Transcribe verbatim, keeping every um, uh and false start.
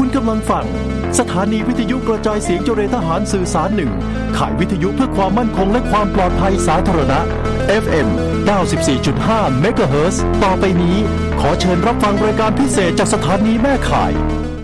กำลังฟังสถานีวิทยุกระจายเสียงเจริญทหารสื่อสารหนึ่งข่ายวิทยุเพื่อความมั่นคงและความปลอดภัยสาธารณะ เอฟ เอ็ม เก้าสิบสี่จุดห้า เมกะเฮิรตซ์ต่อไปนี้ขอเชิญรับฟังรายการพิเศษจากสถานีแม่ข่าย